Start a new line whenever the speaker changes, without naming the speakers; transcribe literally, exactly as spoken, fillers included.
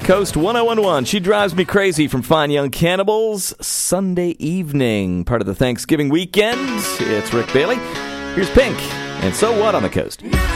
Coast one oh one point one. She Drives Me Crazy from Fine Young Cannibals. Sunday evening, part of the Thanksgiving weekend. It's Rick Bailey. Here's Pink. And So What on the Coast.